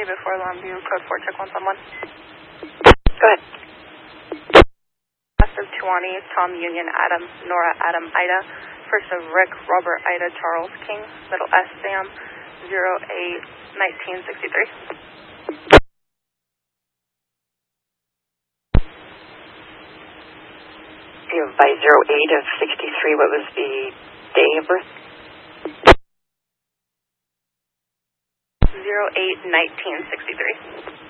before Longview, code 4, check 171. Go ahead. Last of Tuani, Tom Union, Adam, Nora, Adam, Ida. First of Rick, Robert, Ida, Charles, King. Middle S, Sam, 08-1963. By 08 of 63, what was the day of birth? 08-1963.